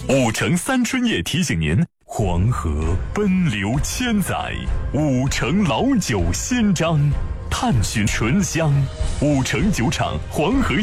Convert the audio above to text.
5城3春夜提醒您：黄河奔流千载，5城老酒新章，探寻醇香。5城酒厂黄河